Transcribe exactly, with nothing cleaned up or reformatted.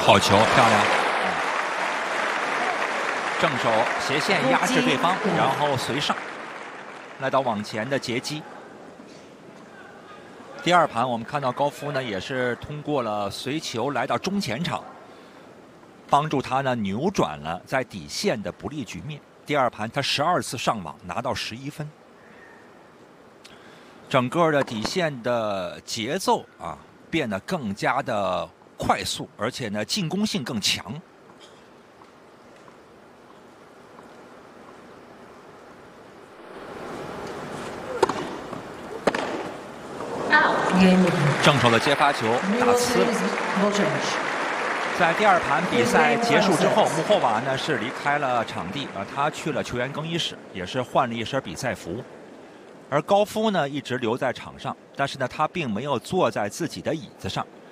好球，漂亮！正手斜线压制对方，然后随上，来到网前的截击。第二盘我们看到高夫呢也是通过了随球来到中前场，帮助他呢扭转了在底线的不利局面。第二盘他十二次上网拿到十一分，整个的底线的节奏啊变得更加的快速，而且呢进攻性更强。正手的接发球打呲了。在第二盘比赛结束之后，穆霍瓦呢是离开了场地啊，他去了球员更衣室，也是换了一身比赛服。而高夫呢一直留在场上，但是呢他并没有坐在自己的椅子上，